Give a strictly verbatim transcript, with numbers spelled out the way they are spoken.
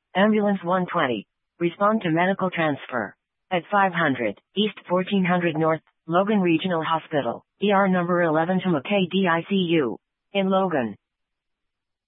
Ambulance one twenty. Respond to medical transfer. At five hundred, East fourteen hundred North, Logan Regional Hospital, E R number eleven to McKay D I C U. In Logan.